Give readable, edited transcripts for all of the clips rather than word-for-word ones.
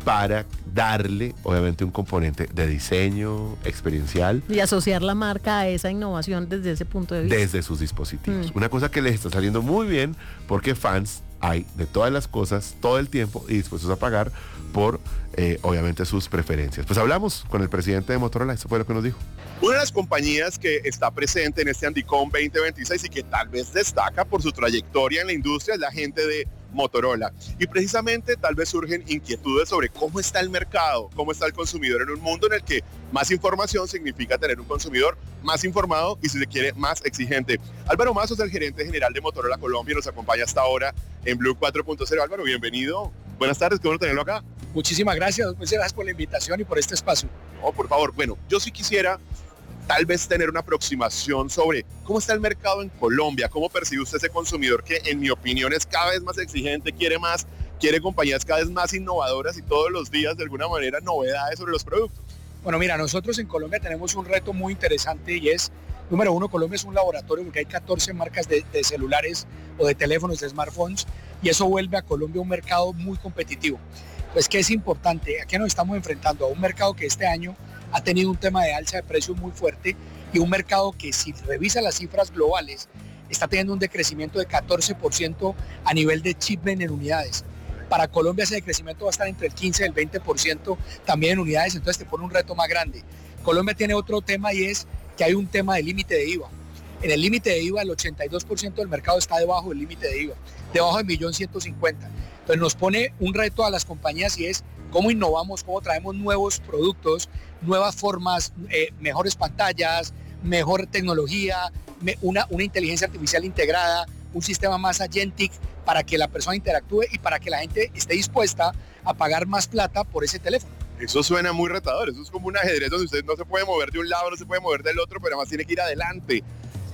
para darle, obviamente, un componente de diseño experiencial. Y asociar la marca a esa innovación desde ese punto de vista. Desde sus dispositivos. Una cosa que les está saliendo muy bien porque fans hay de todas las cosas todo el tiempo y dispuestos a pagar por, obviamente, sus preferencias. Pues hablamos con el presidente de Motorola, eso fue lo que nos dijo. Una de las compañías que está presente en este Andicom 2026 y que tal vez destaca por su trayectoria en la industria es la gente de Motorola. Y precisamente tal vez surgen inquietudes sobre cómo está el mercado, cómo está el consumidor en un mundo en el que más información significa tener un consumidor más informado y, si se quiere, más exigente. Álvaro Mazo es el gerente general de Motorola Colombia y nos acompaña hasta ahora en Blue 4.0. Álvaro, bienvenido. Buenas tardes, qué bueno tenerlo acá. Muchísimas gracias por la invitación y por este espacio. No, por favor. Bueno, yo sí quisiera tal vez tener una aproximación sobre cómo está el mercado en Colombia, cómo percibe usted ese consumidor que, en mi opinión, es cada vez más exigente, quiere más, quiere compañías cada vez más innovadoras y todos los días, de alguna manera, novedades sobre los productos. Bueno, mira, nosotros en Colombia tenemos un reto muy interesante y es, número uno, Colombia es un laboratorio porque hay 14 marcas de celulares o de teléfonos, de smartphones, y eso vuelve a Colombia un mercado muy competitivo. Pues, ¿qué es importante? ¿A qué nos estamos enfrentando? A un mercado que este año ha tenido un tema de alza de precios muy fuerte y un mercado que, si revisa las cifras globales, está teniendo un decrecimiento de 14% a nivel de shipment en unidades. Para Colombia ese decrecimiento va a estar entre el 15 y el 20% también en unidades, entonces te pone un reto más grande. Colombia tiene otro tema y es que hay un tema de límite de IVA. En el límite de IVA el 82% del mercado está debajo del límite de IVA, debajo de 1.150.000. Entonces nos pone un reto a las compañías y es cómo innovamos, cómo traemos nuevos productos, nuevas formas, mejores pantallas, mejor tecnología, una inteligencia artificial integrada, un sistema más agentic para que la persona interactúe y para que la gente esté dispuesta a pagar más plata por ese teléfono. Eso suena muy retador, eso es como un ajedrez donde usted no se puede mover de un lado, no se puede mover del otro, pero además tiene que ir adelante.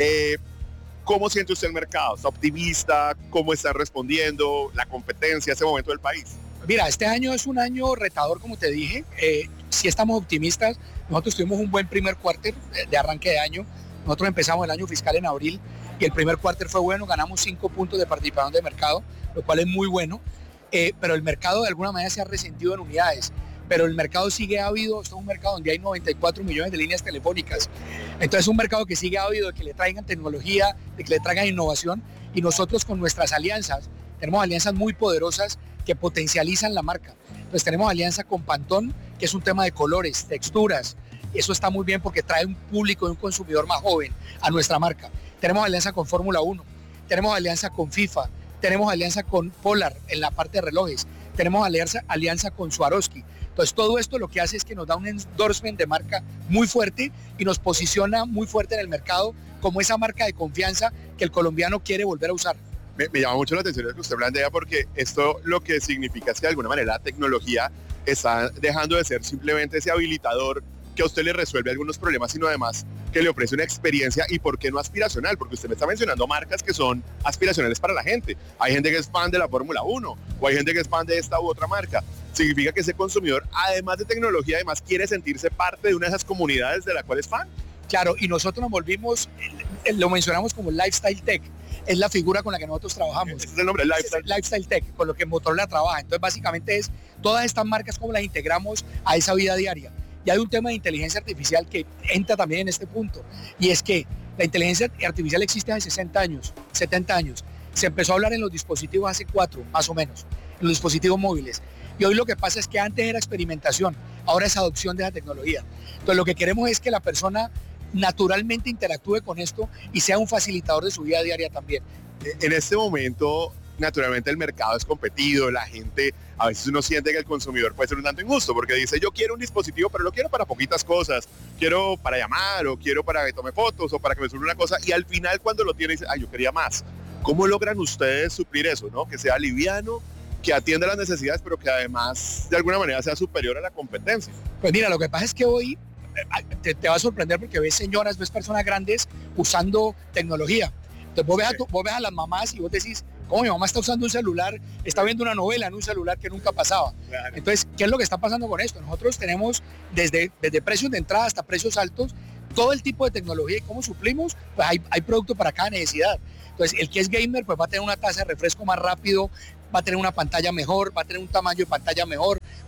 ¿Cómo siente usted el mercado? ¿Está optimista? ¿Cómo está respondiendo la competencia a ese momento del país? Mira, este año es un año retador, como te dije. Sí estamos optimistas. Nosotros tuvimos un buen primer cuarter de arranque de año. Nosotros empezamos el año fiscal en abril y el primer cuarter fue bueno. Ganamos 5 puntos de participación de mercado, lo cual es muy bueno. Pero el mercado de alguna manera se ha resentido en unidades. Pero el mercado sigue ávido, es un mercado donde hay 94 millones de líneas telefónicas. Entonces es un mercado que sigue ávido de que le traigan tecnología, de que le traigan innovación, y nosotros con nuestras alianzas, tenemos alianzas muy poderosas que potencializan la marca. Entonces tenemos alianza con Pantone, que es un tema de colores, texturas, eso está muy bien porque trae un público y un consumidor más joven a nuestra marca. Tenemos alianza con Fórmula 1, tenemos alianza con FIFA, tenemos alianza con Polar en la parte de relojes, tenemos alianza con Swarovski. Entonces todo esto lo que hace es que nos da un endorsement de marca muy fuerte y nos posiciona muy fuerte en el mercado como esa marca de confianza que el colombiano quiere volver a usar. Me llama mucho la atención lo que usted plantea porque esto lo que significa es que de alguna manera la tecnología está dejando de ser simplemente ese habilitador que a usted le resuelve algunos problemas, sino además que le ofrece una experiencia y por qué no aspiracional, porque usted me está mencionando marcas que son aspiracionales para la gente. Hay gente que es fan de la Fórmula 1 o hay gente que es fan de esta u otra marca. Significa que ese consumidor, además de tecnología, además quiere sentirse parte de una de esas comunidades de la cual es fan. Claro, y nosotros nos volvimos, lo mencionamos como Lifestyle Tech, es la figura con la que nosotros trabajamos. Ese es el nombre, Lifestyle Tech, con lo que Motorola trabaja. Entonces básicamente es todas estas marcas como las integramos a esa vida diaria. Y hay un tema de inteligencia artificial que entra también en este punto, y es que la inteligencia artificial existe hace 60 años, 70 años. Se empezó a hablar en los dispositivos hace 4, más o menos, en los dispositivos móviles. Y hoy lo que pasa es que antes era experimentación, ahora es adopción de la tecnología. Entonces lo que queremos es que la persona naturalmente interactúe con esto y sea un facilitador de su vida diaria también. En este momento, naturalmente el mercado es competido, la gente, a veces uno siente que el consumidor puede ser un tanto injusto porque dice yo quiero un dispositivo pero lo quiero para poquitas cosas, quiero para llamar o quiero para que tome fotos o para que me suba una cosa y al final cuando lo tiene dice ay yo quería más. ¿Cómo logran ustedes suplir eso, no? Que sea liviano, que atienda las necesidades pero que además de alguna manera sea superior a la competencia. Pues mira, lo que pasa es que hoy te va a sorprender porque ves señoras, ves personas grandes usando tecnología. Entonces vos ves a las mamás y vos decís, ¿cómo mi mamá está usando un celular? Está viendo una novela en un celular que nunca pasaba. Claro. Entonces, ¿qué es lo que está pasando con esto? Nosotros tenemos desde precios de entrada hasta precios altos, todo el tipo de tecnología y cómo suplimos, pues hay producto para cada necesidad. Entonces, el que es gamer, pues va a tener una tasa de refresco más rápido, va a tener una pantalla mejor, va a tener un tamaño de pantalla mejor,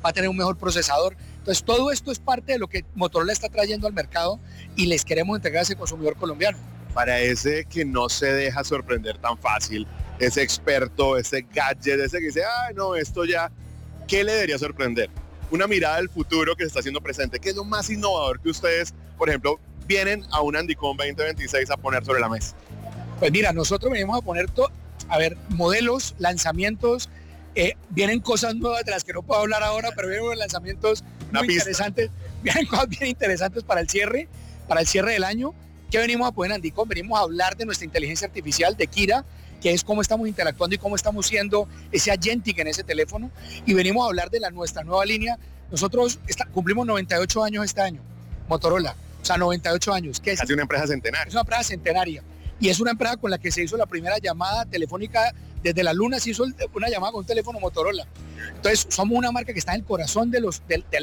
va a tener un mejor procesador. Entonces todo esto es parte de lo que Motorola está trayendo al mercado y les queremos entregar a ese consumidor colombiano. Para ese que no se deja sorprender tan fácil, ese experto, ese gadget, ese que dice, no, esto ya, ¿qué le debería sorprender? Una mirada del futuro que se está haciendo presente. ¿Qué es lo más innovador que ustedes, por ejemplo, vienen a un Andicom 2026 a poner sobre la mesa? Pues mira, nosotros venimos a poner modelos, lanzamientos, vienen cosas nuevas de las que no puedo hablar ahora, pero vienen lanzamientos muy interesantes, vienen cosas bien interesantes para el cierre del año. ¿Qué venimos a poner en Andicom? Venimos a hablar de nuestra inteligencia artificial, de Kira, que es cómo estamos interactuando y cómo estamos siendo ese agentic en ese teléfono, y venimos a hablar de nuestra nueva línea. Nosotros cumplimos 98 años este año, Motorola, o sea, 98 años. ¿Qué es? Casi una empresa centenaria. Es una empresa centenaria, y es una empresa con la que se hizo la primera llamada telefónica desde la luna, se hizo una llamada con un teléfono Motorola. Entonces, somos una marca que está en el corazón del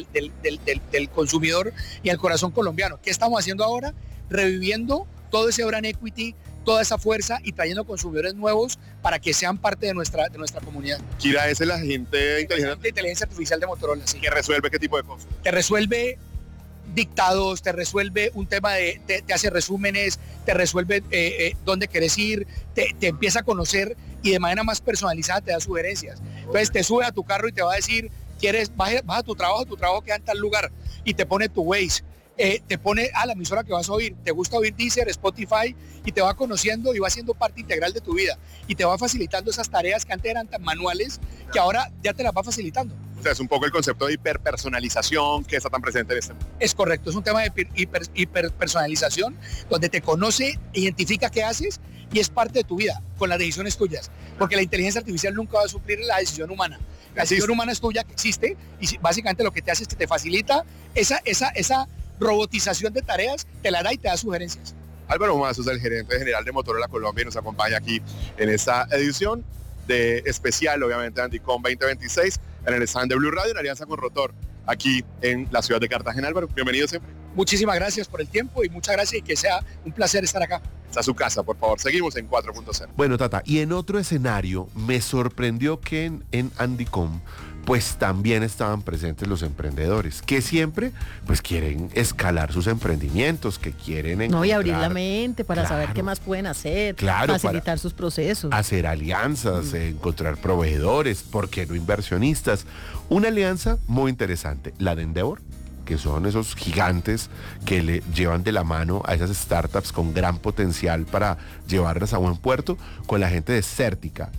consumidor y el corazón colombiano. ¿Qué estamos haciendo ahora? Reviviendo todo ese brand equity, toda esa fuerza y trayendo consumidores nuevos para que sean parte de nuestra comunidad. Kira es el agente de inteligencia artificial de Motorola, sí. ¿Que resuelve qué tipo de cosas? Te resuelve dictados, te resuelve un tema te hace resúmenes, te resuelve dónde quieres ir, te empieza a conocer y de manera más personalizada te da sugerencias. Entonces te sube a tu carro y te va a decir, vas a tu trabajo queda en tal lugar, y te pone tu Waze. Te pone la emisora que vas a oír, te gusta oír Deezer, Spotify, y te va conociendo y va siendo parte integral de tu vida y te va facilitando esas tareas que antes eran tan manuales que ahora ya te las va facilitando. O sea, es un poco el concepto de hiperpersonalización que está tan presente en este mundo. Es correcto, es un tema de hiperpersonalización donde te conoce, identifica qué haces y es parte de tu vida con las decisiones tuyas, porque la inteligencia artificial nunca va a suplir la decisión humana. La decisión humana es tuya, que existe, y básicamente lo que te hace es que te facilita esa robotización de tareas, te la da y te da sugerencias. Álvaro Mazos, el gerente general de Motorola Colombia, y nos acompaña aquí en esta edición de especial, obviamente, Andicom 2026, en el stand de Blue Radio, en alianza con Rotor, aquí en la ciudad de Cartagena. Álvaro, bienvenido siempre. Muchísimas gracias por el tiempo y muchas gracias, y que sea un placer estar acá. Está su casa, por favor. Seguimos en 4.0. Bueno, Tata, y en otro escenario me sorprendió que en Andicom pues también estaban presentes los emprendedores, que siempre pues quieren escalar sus emprendimientos, que quieren encontrar, y abrir la mente para saber qué más pueden hacer, facilitar sus procesos. Hacer alianzas, encontrar proveedores, ¿por qué no inversionistas? Una alianza muy interesante, la de Endeavor, que son esos gigantes que le llevan de la mano a esas startups con gran potencial para llevarlas a buen puerto, con la gente de Certica.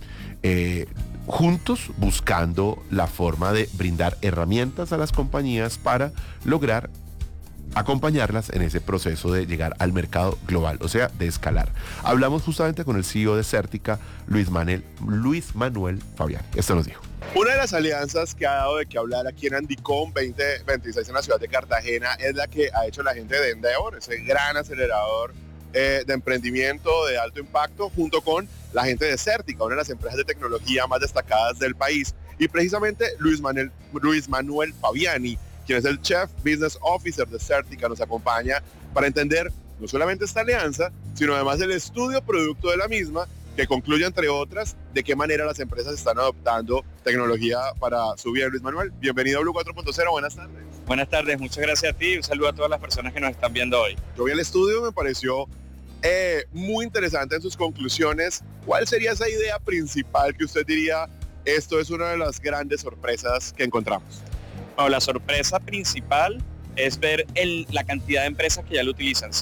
Juntos buscando la forma de brindar herramientas a las compañías para lograr acompañarlas en ese proceso de llegar al mercado global, o sea, de escalar. Hablamos justamente con el CEO de Certica, Luis Manuel Fabián. Esto nos dijo. Una de las alianzas que ha dado de qué hablar aquí en Andicom 2026 en la ciudad de Cartagena es la que ha hecho la gente de Endeavor, ese gran acelerador de emprendimiento de alto impacto, junto con la gente de Certica, una de las empresas de tecnología más destacadas del país. Y precisamente Luis Manuel Fabiani, quien es el Chief Business Officer de Certica, nos acompaña para entender no solamente esta alianza, sino además el estudio producto de la misma, que concluye, entre otras, de qué manera las empresas están adoptando tecnología para su bien. Luis Manuel, bienvenido a Blue 4.0, buenas tardes. Buenas tardes, muchas gracias a ti y un saludo a todas las personas que nos están viendo hoy. Yo vi el estudio, me pareció muy interesante en sus conclusiones. ¿Cuál sería esa idea principal que usted diría, esto es una de las grandes sorpresas que encontramos? Bueno, la sorpresa principal es ver la cantidad de empresas que ya lo utilizan.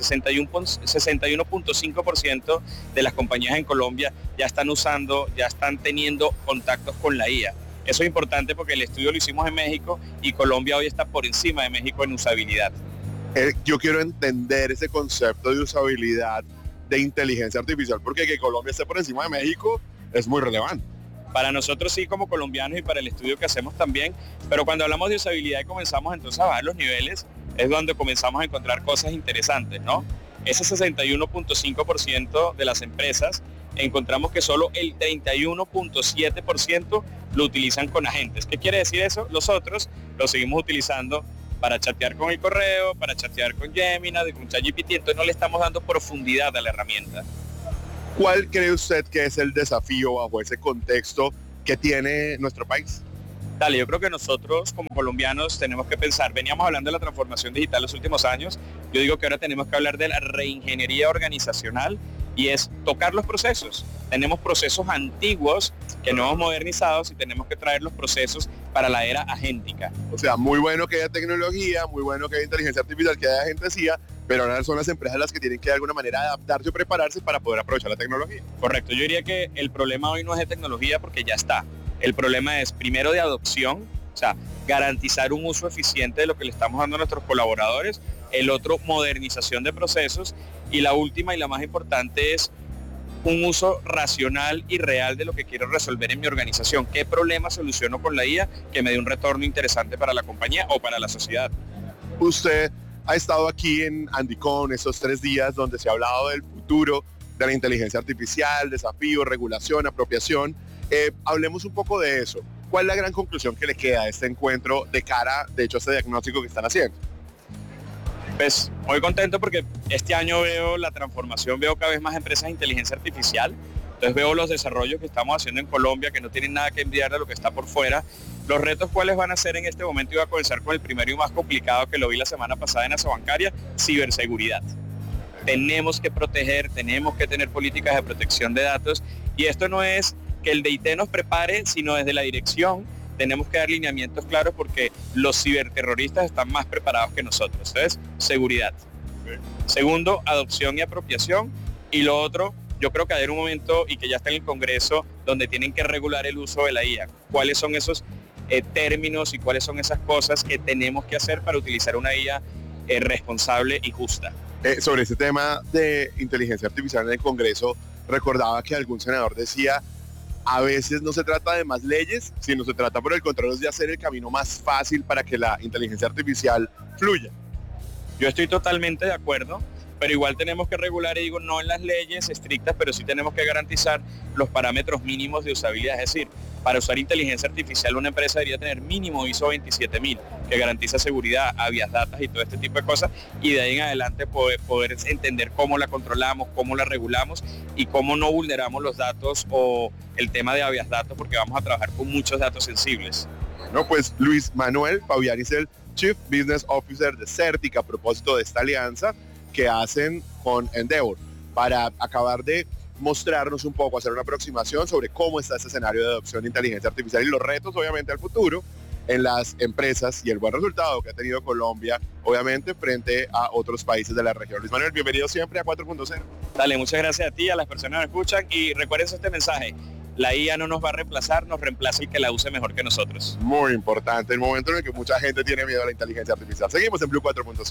61.5% de las compañías en Colombia ya están usando, ya están teniendo contactos con la IA. Eso es importante porque el estudio lo hicimos en México y Colombia hoy está por encima de México en usabilidad. Yo quiero entender ese concepto de usabilidad de inteligencia artificial, porque que Colombia esté por encima de México es muy relevante. Para nosotros sí, como colombianos, y para el estudio que hacemos también, pero cuando hablamos de usabilidad y comenzamos entonces a bajar los niveles, es donde comenzamos a encontrar cosas interesantes, ¿no? Ese 61.5% de las empresas, encontramos que solo el 31.7% lo utilizan con agentes. ¿Qué quiere decir eso? Los otros lo seguimos utilizando para chatear con el correo, para chatear con Gemini, con ChatGPT, entonces no le estamos dando profundidad a la herramienta. ¿Cuál cree usted que es el desafío bajo ese contexto que tiene nuestro país? Dale, yo creo que nosotros como colombianos tenemos que pensar, veníamos hablando de la transformación digital los últimos años, yo digo que ahora tenemos que hablar de la reingeniería organizacional y es tocar los procesos. Tenemos procesos antiguos que no hemos modernizado y tenemos que traer los procesos para la era agéntica. O sea, muy bueno que haya tecnología, muy bueno que haya inteligencia artificial, que haya agentesía, pero ahora son las empresas las que tienen que de alguna manera adaptarse o prepararse para poder aprovechar la tecnología. Correcto, yo diría que el problema hoy no es de tecnología porque ya está. El problema es primero de adopción, o sea, garantizar un uso eficiente de lo que le estamos dando a nuestros colaboradores. El otro, modernización de procesos. Y la última y la más importante es un uso racional y real de lo que quiero resolver en mi organización. ¿Qué problema soluciono con la IA que me dé un retorno interesante para la compañía o para la sociedad? Usted ha estado aquí en Andicon esos 3 días donde se ha hablado del futuro de la inteligencia artificial, desafíos, regulación, apropiación. Hablemos un poco de eso. ¿Cuál es la gran conclusión que le queda a este encuentro de cara, de hecho, a este diagnóstico que están haciendo? Pues muy contento porque este año veo la transformación, veo cada vez más empresas de inteligencia artificial, entonces veo los desarrollos que estamos haciendo en Colombia que no tienen nada que envidiar de lo que está por fuera. Los retos cuáles van a ser en este momento, iba a comenzar con el primero y más complicado que lo vi la semana pasada en Asa Bancaria, ciberseguridad. Tenemos que proteger, tenemos que tener políticas de protección de datos y esto no es que el DIT nos prepare, sino desde la dirección tenemos que dar lineamientos claros porque los ciberterroristas están más preparados que nosotros. Entonces, seguridad. Segundo, adopción y apropiación. Y lo otro, yo creo que hay un momento y que ya está en el Congreso donde tienen que regular el uso de la IA. ¿Cuáles son esos términos y cuáles son esas cosas que tenemos que hacer para utilizar una IA responsable y justa? Sobre ese tema de inteligencia artificial en el Congreso, recordaba que algún senador decía, a veces no se trata de más leyes, sino se trata por el contrario de hacer el camino más fácil para que la inteligencia artificial fluya. Yo estoy totalmente de acuerdo, pero igual tenemos que regular, y digo, no en las leyes estrictas, pero sí tenemos que garantizar los parámetros mínimos de usabilidad. Es decir, para usar inteligencia artificial una empresa debería tener mínimo ISO 27000, que garantiza seguridad, habeas datas y todo este tipo de cosas, y de ahí en adelante poder entender cómo la controlamos, cómo la regulamos y cómo no vulneramos los datos o el tema de habeas datos, porque vamos a trabajar con muchos datos sensibles. Bueno, pues Luis Manuel Pauliari es el Chief Business Officer de Certic a propósito de esta alianza que hacen con Endeavor para acabar de mostrarnos un poco, hacer una aproximación sobre cómo está este escenario de adopción de inteligencia artificial y los retos, obviamente, al futuro en las empresas y el buen resultado que ha tenido Colombia, obviamente, frente a otros países de la región. Luis Manuel, bienvenido siempre a 4.0. Dale, muchas gracias a ti, a las personas que escuchan y recuerden este mensaje. La IA no nos va a reemplazar, nos reemplaza el que la use mejor que nosotros. Muy importante, el momento en el que mucha gente tiene miedo a la inteligencia artificial. Seguimos en Blue 4.0.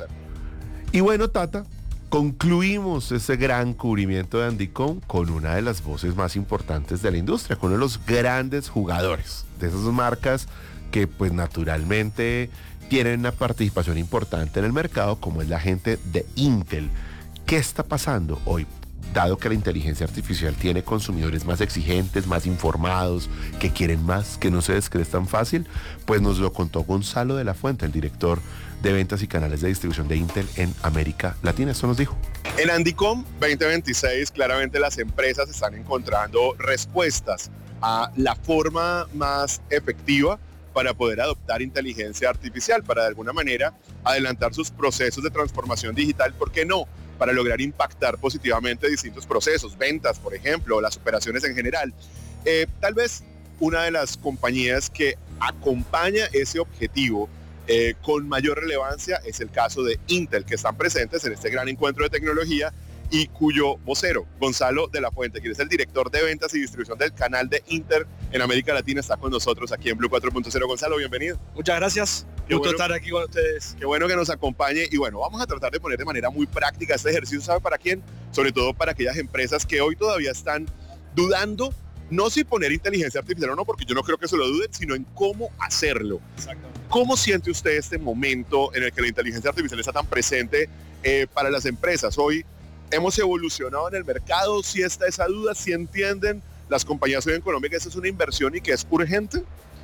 Y bueno, Tata, concluimos ese gran cubrimiento de Andicon con una de las voces más importantes de la industria, con uno de los grandes jugadores de esas marcas que pues naturalmente tienen una participación importante en el mercado, como es la gente de Intel. ¿Qué está pasando hoy? Dado que la inteligencia artificial tiene consumidores más exigentes, más informados, que quieren más, que no se les cree tan fácil, pues nos lo contó Gonzalo de la Fuente, el director de ventas y canales de distribución de Intel en América Latina. Esto nos dijo. En Andicom 2026, claramente las empresas están encontrando respuestas a la forma más efectiva para poder adoptar inteligencia artificial, para de alguna manera adelantar sus procesos de transformación digital, ¿por qué no? Para lograr impactar positivamente distintos procesos, ventas, por ejemplo, las operaciones en general. Tal vez una de las compañías que acompaña ese objetivo con mayor relevancia es el caso de Intel, que están presentes en este gran encuentro de tecnología y cuyo vocero, Gonzalo de la Fuente, quien es el director de ventas y distribución del canal de Intel en América Latina, está con nosotros aquí en Blue 4.0. Gonzalo, bienvenido. Muchas gracias. Gusto estar aquí con ustedes. Qué bueno que nos acompañe y bueno, vamos a tratar de poner de manera muy práctica este ejercicio. ¿Sabe para quién? Sobre todo para aquellas empresas que hoy todavía están dudando, no si poner inteligencia artificial o no, porque yo no creo que se lo duden, sino en cómo hacerlo. Exactamente. ¿Cómo siente usted este momento en el que la inteligencia artificial está tan presente para las empresas? Hoy hemos evolucionado en el mercado, si está esa duda, si entienden las compañías hoy en Colombia que esa es una inversión y que es urgente.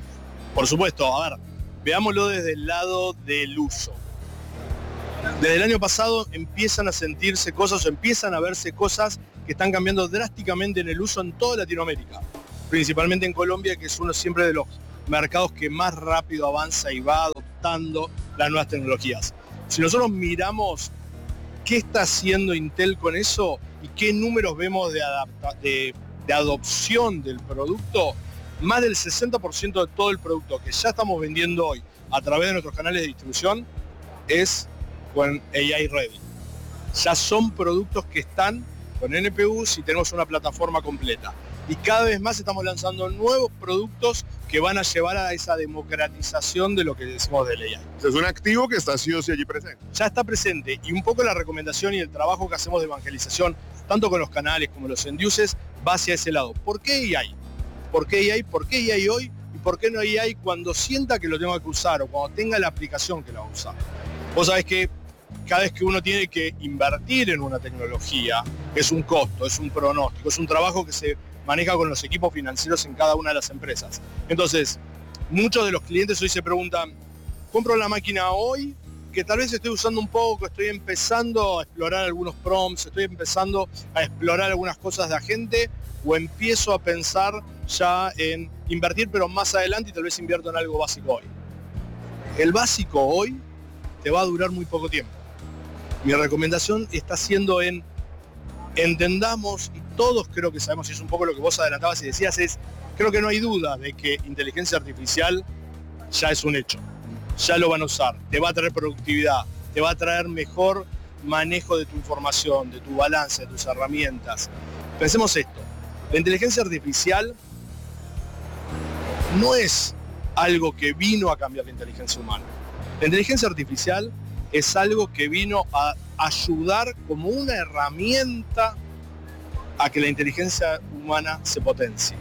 Por supuesto, a ver, veámoslo desde el lado del uso. Desde el año pasado empiezan a sentirse cosas o empiezan a verse cosas que están cambiando drásticamente en el uso en toda Latinoamérica, principalmente en Colombia, que es uno siempre de los mercados que más rápido avanza y va adoptando las nuevas tecnologías. Si nosotros miramos qué está haciendo Intel con eso y qué números vemos de adopción del producto, más del 60% de todo el producto que ya estamos vendiendo hoy a través de nuestros canales de distribución es con AI Ready. Ya son productos que están con NPUs y tenemos una plataforma completa. Y cada vez más estamos lanzando nuevos productos que van a llevar a esa democratización de lo que decimos del AI. Es un activo que está sí o sí allí presente. Ya está presente, y un poco la recomendación y el trabajo que hacemos de evangelización, tanto con los canales como los end users, va hacia ese lado. ¿Por qué AI? ¿Por qué AI? ¿Por qué AI hoy? ¿Y por qué no AI cuando sienta que lo tengo que usar o cuando tenga la aplicación que la va a usar? Vos sabés que cada vez que uno tiene que invertir en una tecnología, es un costo, es un pronóstico, es un trabajo que se maneja con los equipos financieros en cada una de las empresas. Entonces, muchos de los clientes hoy se preguntan, ¿compro la máquina hoy? Que tal vez estoy usando un poco, estoy empezando a explorar algunos prompts, estoy empezando a explorar algunas cosas de agente, o empiezo a pensar ya en invertir, pero más adelante y tal vez invierto en algo básico hoy. El básico hoy te va a durar muy poco tiempo. Mi recomendación está siendo en entendamos, y todos creo que sabemos, y es un poco lo que vos adelantabas y decías, creo que no hay duda de que inteligencia artificial ya es un hecho. Ya lo van a usar, te va a traer productividad, te va a traer mejor manejo de tu información, de tu balance, de tus herramientas. Pensemos esto, la inteligencia artificial no es algo que vino a cambiar la inteligencia humana. La inteligencia artificial es algo que vino a ayudar como una herramienta a que la inteligencia humana se potencie.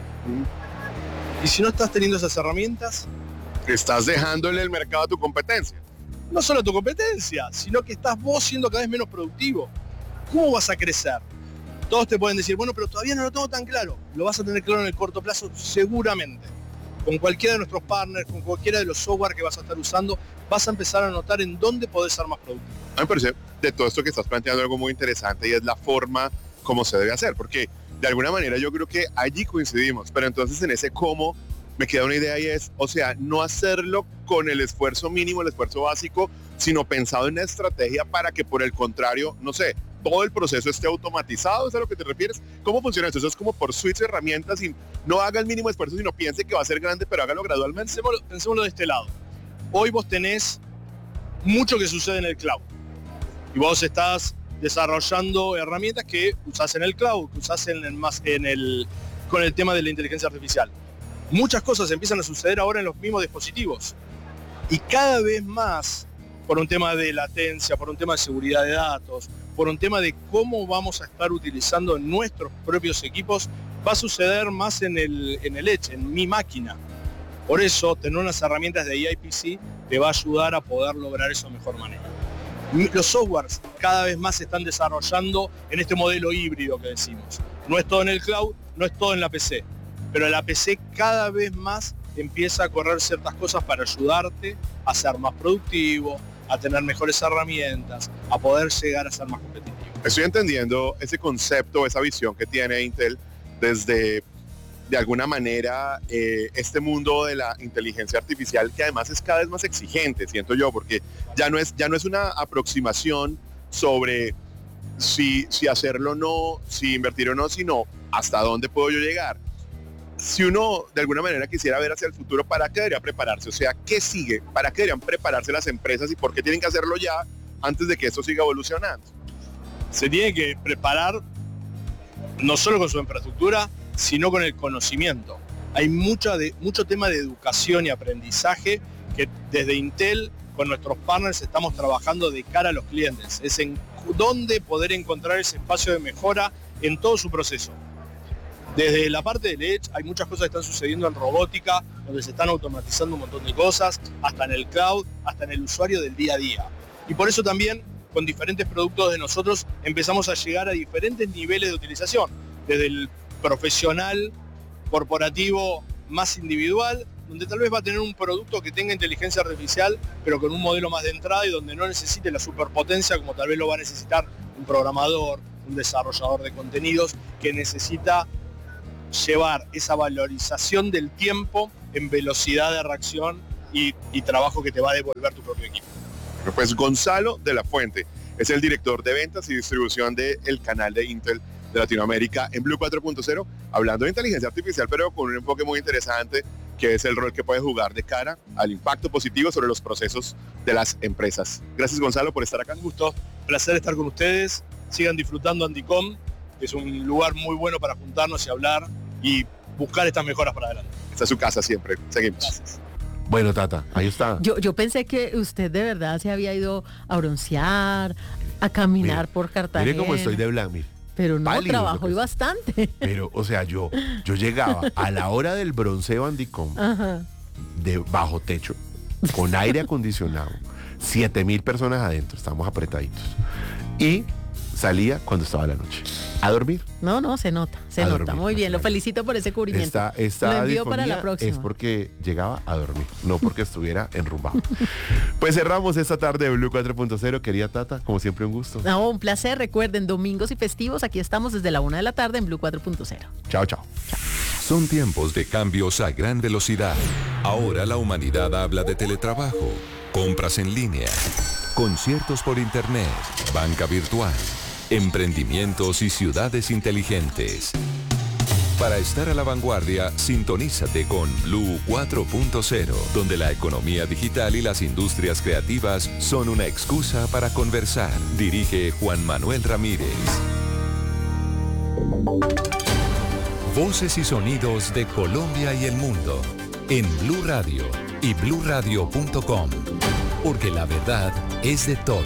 Y si no estás teniendo esas herramientas, estás dejándole el mercado a tu competencia. No solo a tu competencia, sino que estás vos siendo cada vez menos productivo. ¿Cómo vas a crecer? Todos te pueden decir, bueno, pero todavía no lo tengo tan claro. Lo vas a tener claro en el corto plazo, seguramente. Con cualquiera de nuestros partners, con cualquiera de los software que vas a estar usando, vas a empezar a notar en dónde podés ser más productivo. A mí me parece de todo esto que estás planteando algo muy interesante, y es la forma como se debe hacer, porque de alguna manera yo creo que allí coincidimos, pero entonces en ese cómo me queda una idea, y es, o sea, no hacerlo con el esfuerzo mínimo, el esfuerzo básico, sino pensado en una estrategia para que, por el contrario, no sé, todo el proceso esté automatizado. ¿Es a lo que te refieres? ¿Cómo funciona eso? Eso es como por switch de herramientas y no haga el mínimo esfuerzo, sino piense que va a ser grande, pero hágalo gradualmente. Pensémoslo de este lado. Hoy vos tenés mucho que sucede en el cloud. Y vos estás desarrollando herramientas que usás en el cloud, que usás con el tema de la inteligencia artificial. Muchas cosas empiezan a suceder ahora en los mismos dispositivos. Y cada vez más, por un tema de latencia, por un tema de seguridad de datos, por un tema de cómo vamos a estar utilizando nuestros propios equipos, va a suceder más en el edge, en mi máquina. Por eso, tener unas herramientas de AI PC te va a ayudar a poder lograr eso de mejor manera. Los softwares cada vez más se están desarrollando en este modelo híbrido que decimos. No es todo en el cloud, no es todo en la PC, pero la PC cada vez más empieza a correr ciertas cosas para ayudarte a ser más productivo, a tener mejores herramientas, a poder llegar a ser más competitivo. Estoy entendiendo ese concepto, esa visión que tiene Intel desde, de alguna manera, este mundo de la inteligencia artificial, que además es cada vez más exigente, siento yo, porque ya no es una aproximación sobre si hacerlo o no, si invertir o no, sino hasta dónde puedo yo llegar. Si uno de alguna manera quisiera ver hacia el futuro, ¿para qué debería prepararse? O sea, ¿qué sigue? ¿Para qué deberían prepararse las empresas y por qué tienen que hacerlo ya antes de que esto siga evolucionando? Se tiene que preparar no solo con su infraestructura, sino con el conocimiento. Hay mucho tema de educación y aprendizaje que desde Intel con nuestros partners estamos trabajando de cara a los clientes. Es en dónde poder encontrar ese espacio de mejora en todo su proceso. Desde la parte del Edge hay muchas cosas que están sucediendo en robótica, donde se están automatizando un montón de cosas, hasta en el cloud, hasta en el usuario del día a día. Y por eso también, con diferentes productos de nosotros, empezamos a llegar a diferentes niveles de utilización, desde el profesional, corporativo, más individual, donde tal vez va a tener un producto que tenga inteligencia artificial, pero con un modelo más de entrada y donde no necesite la superpotencia como tal vez lo va a necesitar un programador, un desarrollador de contenidos, que necesita llevar esa valorización del tiempo en velocidad de reacción y trabajo que te va a devolver tu propio equipo. Pues Gonzalo de la Fuente es el director de ventas y distribución del canal de Intel de Latinoamérica en Blue 4.0, hablando de inteligencia artificial, pero con un enfoque muy interesante, que es el rol que puede jugar de cara al impacto positivo sobre los procesos de las empresas. Gracias, Gonzalo, por estar acá. Un gusto, placer estar con ustedes. Sigan disfrutando Andicom, que es un lugar muy bueno para juntarnos y hablar y buscar estas mejoras para adelante. Esta es su casa siempre. Seguimos. Gracias. Bueno, Tata, ahí está. Yo pensé que usted de verdad se había ido a broncear, a caminar por Cartagena. Mire cómo estoy de blanco, mire. Pero no, Pálido, trabajó y bastante. Pero, o sea, yo llegaba a la hora del bronceo Andicom, de bajo techo, con aire acondicionado, 7,000 personas adentro, estábamos apretaditos. Y salía cuando estaba la noche. A dormir. No, se nota. Muy bien, lo felicito por ese cubrimiento. Esta lo envío para la próxima. Es porque llegaba a dormir, no porque estuviera enrumbado. Pues cerramos esta tarde de Blue 4.0, querida Tata, como siempre un gusto. No, un placer. Recuerden, domingos y festivos, aquí estamos desde la 1 de la tarde en Blue 4.0. Chao. Son tiempos de cambios a gran velocidad. Ahora la humanidad habla de teletrabajo, compras en línea, conciertos por internet, banca virtual, emprendimientos y ciudades inteligentes. Para estar a la vanguardia, sintonízate con Blue 4.0, donde la economía digital y las industrias creativas son una excusa para conversar. Dirige Juan Manuel Ramírez. Voces y sonidos de Colombia y el mundo en Blue Radio y bluradio.com, porque la verdad es de todos.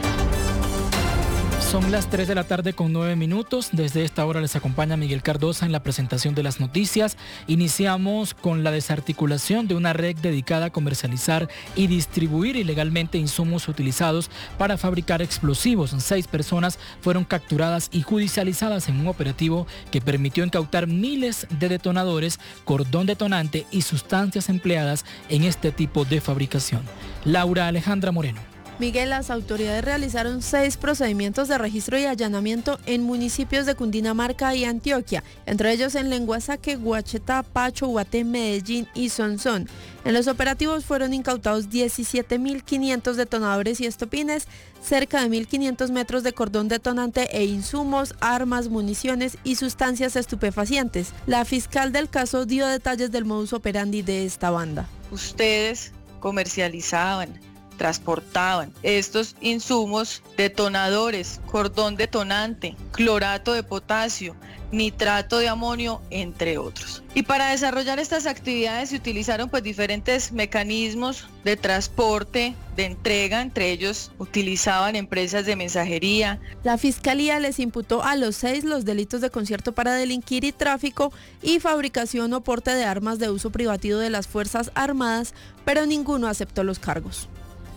Son las 3 de la tarde con 9 minutos. Desde esta hora les acompaña Miguel Cardosa en la presentación de las noticias. Iniciamos con la desarticulación de una red dedicada a comercializar y distribuir ilegalmente insumos utilizados para fabricar explosivos. 6 personas fueron capturadas y judicializadas en un operativo que permitió incautar miles de detonadores, cordón detonante y sustancias empleadas en este tipo de fabricación. Laura Alejandra Moreno. Miguel, las autoridades realizaron 6 procedimientos de registro y allanamiento en municipios de Cundinamarca y Antioquia, entre ellos en Lenguasaque, Guachetá, Pacho, Guaté, Medellín y Sonsón. En los operativos fueron incautados 17.500 detonadores y estopines, cerca de 1.500 metros de cordón detonante e insumos, armas, municiones y sustancias estupefacientes. La fiscal del caso dio detalles del modus operandi de esta banda. Ustedes comercializaban, transportaban estos insumos, detonadores, cordón detonante, clorato de potasio, nitrato de amonio, entre otros. Y para desarrollar estas actividades se utilizaron diferentes mecanismos de transporte, de entrega, entre ellos utilizaban empresas de mensajería. La Fiscalía les imputó a los 6 los delitos de concierto para delinquir y tráfico y fabricación o porte de armas de uso privativo de las Fuerzas Armadas, pero ninguno aceptó los cargos.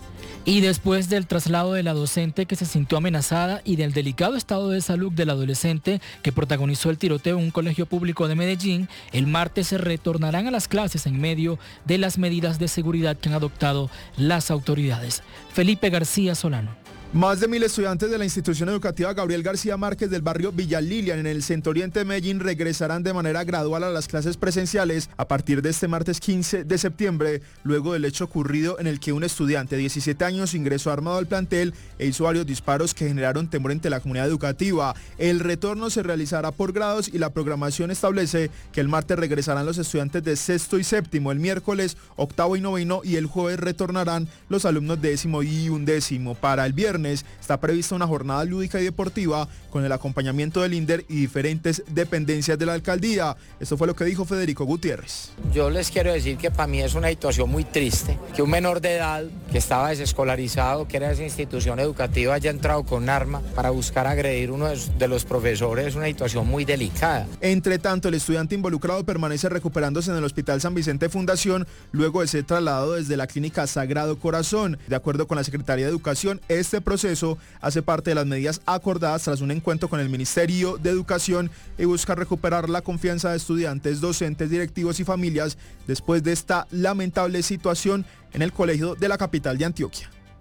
Y después del traslado de la docente que se sintió amenazada y del delicado estado de salud del adolescente que protagonizó el tiroteo en un colegio público de Medellín, el martes se retornarán a las clases en medio de las medidas de seguridad que han adoptado las autoridades. Felipe García Solano. Más de 1.000 estudiantes de la institución educativa Gabriel García Márquez del barrio Villa Lilian en el centro oriente de Medellín regresarán de manera gradual a las clases presenciales a partir de este martes 15 de septiembre, luego del hecho ocurrido en el que un estudiante de 17 años ingresó armado al plantel e hizo varios disparos que generaron temor entre la comunidad educativa. El retorno se realizará por grados y la programación establece que el martes regresarán los estudiantes de sexto y séptimo, el miércoles octavo y noveno y el jueves retornarán los alumnos de décimo y undécimo. Para el viernes está prevista una jornada lúdica y deportiva con el acompañamiento del INDER y diferentes dependencias de la alcaldía. Esto fue lo que dijo Federico Gutiérrez. Yo les quiero decir que para mí es una situación muy triste que un menor de edad que estaba desescolarizado, que era de esa institución educativa, haya entrado con un arma para buscar agredir a uno de los profesores. Es una situación muy delicada. Entre tanto, el estudiante involucrado permanece recuperándose en el Hospital San Vicente Fundación luego de ser trasladado desde la clínica Sagrado Corazón. De acuerdo con la Secretaría de Educación, este proceso hace parte de las medidas acordadas tras un encuentro con el Ministerio de Educación y busca recuperar la confianza de estudiantes, docentes, directivos y familias después de esta lamentable situación en el colegio de la capital de Antioquia.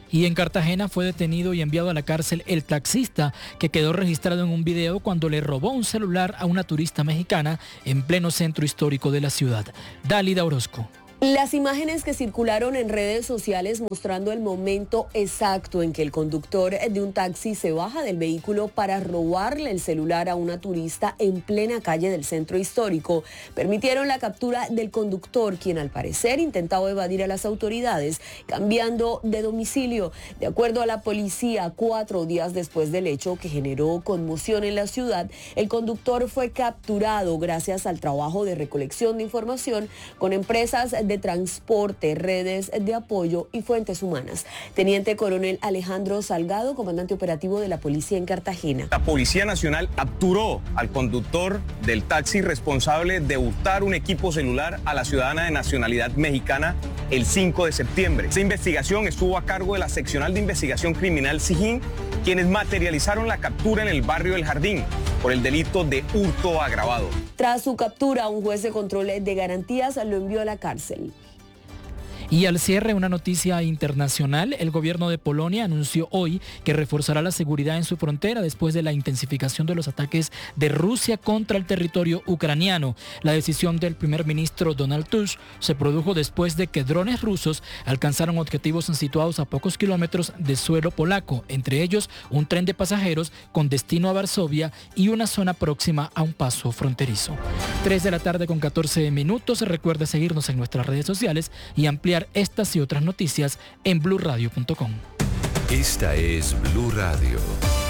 Y en Cartagena fue detenido y enviado a la cárcel el taxista que quedó registrado en un video cuando le robó un celular a una turista mexicana en pleno centro histórico de la ciudad. Dálida Orozco. Las imágenes que circularon en redes sociales mostrando el momento exacto en que el conductor de un taxi se baja del vehículo para robarle el celular a una turista en plena calle del centro histórico permitieron la captura del conductor, quien al parecer intentaba evadir a las autoridades cambiando de domicilio. De acuerdo a la policía, 4 días después del hecho que generó conmoción en la ciudad, el conductor fue capturado gracias al trabajo de recolección de información con empresas de transporte, redes de apoyo y fuentes humanas. Teniente Coronel Alejandro Salgado, comandante operativo de la policía en Cartagena. La Policía Nacional capturó al conductor del taxi responsable de hurtar un equipo celular a la ciudadana de nacionalidad mexicana el 5 de septiembre. Esta investigación estuvo a cargo de la Seccional de Investigación Criminal SIJIN, quienes materializaron la captura en el barrio del Jardín por el delito de hurto agravado. Tras su captura, un juez de control de garantías lo envió a la cárcel. Y al cierre, una noticia internacional. El gobierno de Polonia anunció hoy que reforzará la seguridad en su frontera después de la intensificación de los ataques de Rusia contra el territorio ucraniano. La decisión del primer ministro Donald Tusk se produjo después de que drones rusos alcanzaron objetivos situados a pocos kilómetros de suelo polaco, entre ellos un tren de pasajeros con destino a Varsovia y una zona próxima a un paso fronterizo. 3:14 p.m. Recuerde seguirnos en nuestras redes sociales y ampliar estas y otras noticias en blurradio.com. Esta es Blue Radio.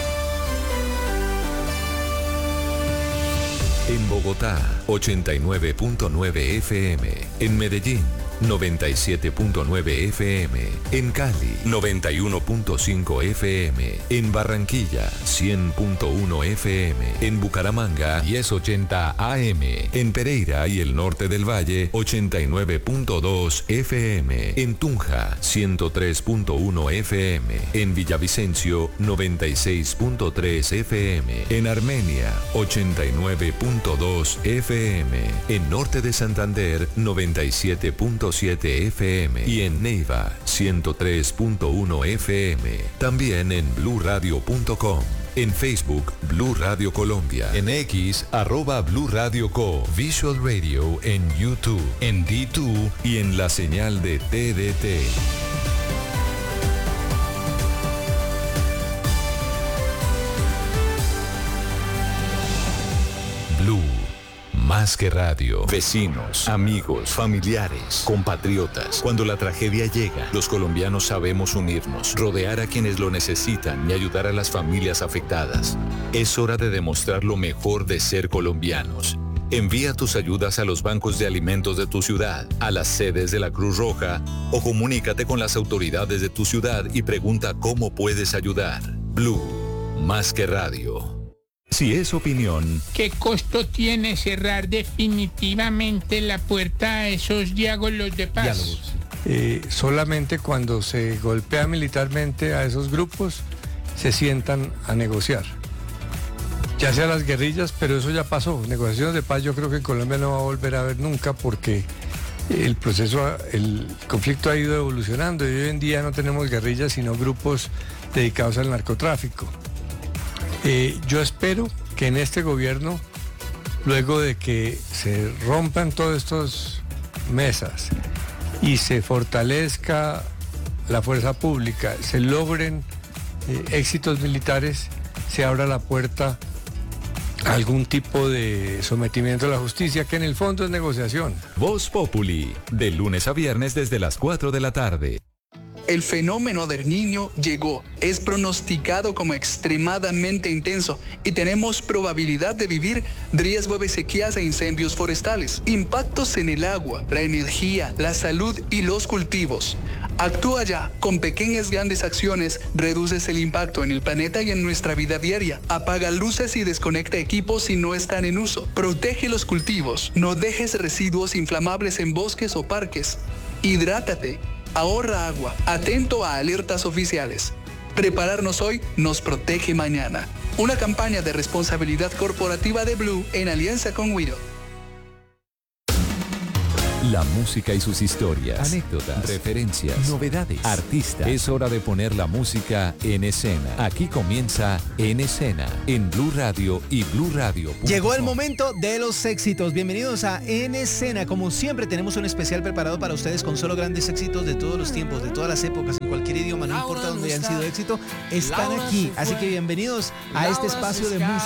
En Bogotá, 89.9 FM. En Medellín, 97.9 FM. En Cali, 91.5 FM. En Barranquilla, 100.1 FM. En Bucaramanga, 1080 AM. En Pereira y el norte del Valle, 89.2 FM. En Tunja, 103.1 FM. En Villavicencio, 96.3 FM. En Armenia, 89.2 FM. En norte de Santander, 97.7 FM y en Neiva 103.1 FM. También en blurradio.com. En Facebook, Blue Radio Colombia. En X, @Blue Radio Co. Visual Radio en YouTube, en D2 y en la señal de TDT. Blue. Más que radio, vecinos, amigos, familiares, compatriotas. Cuando la tragedia llega, los colombianos sabemos unirnos, rodear a quienes lo necesitan y ayudar a las familias afectadas. Es hora de demostrar lo mejor de ser colombianos. Envía tus ayudas a los bancos de alimentos de tu ciudad, a las sedes de la Cruz Roja o comunícate con las autoridades de tu ciudad y pregunta cómo puedes ayudar. Blue, más que radio. Si es opinión. ¿Qué costo tiene cerrar definitivamente la puerta a esos diálogos de paz? Solamente cuando se golpea militarmente a esos grupos se sientan a negociar. Ya sea las guerrillas, pero eso ya pasó. Negociaciones de paz yo creo que en Colombia no va a volver a haber nunca porque el conflicto ha ido evolucionando y hoy en día no tenemos guerrillas sino grupos dedicados al narcotráfico. Yo espero que en este gobierno, luego de que se rompan todas estas mesas y se fortalezca la fuerza pública, se logren éxitos militares, se abra la puerta a algún tipo de sometimiento a la justicia, que en el fondo es negociación. Voz Populi, de lunes a viernes desde las 4 de la tarde. El fenómeno del Niño llegó, es pronosticado como extremadamente intenso y tenemos probabilidad de vivir riesgo de sequías e incendios forestales, impactos en el agua, la energía, la salud y los cultivos. Actúa ya, con pequeñas grandes acciones reduces el impacto en el planeta y en nuestra vida diaria. Apaga luces y desconecta equipos si no están en uso. Protege los cultivos, no dejes residuos inflamables en bosques o parques. Hidrátate. Ahorra agua, atento a alertas oficiales. Prepararnos hoy nos protege mañana. Una campaña de responsabilidad corporativa de Blue en alianza con Wido. La música y sus historias, anécdotas, referencias, novedades, artistas. Es hora de poner la música en escena. Aquí comienza En Escena, en Blue Radio y BlueRadio.com. Llegó el momento de los éxitos. Bienvenidos a En Escena. Como siempre, tenemos un especial preparado para ustedes con solo grandes éxitos de todos los tiempos, de todas las épocas, en cualquier idioma, no importa dónde hayan sido éxito, están aquí. Así que bienvenidos a este espacio de música.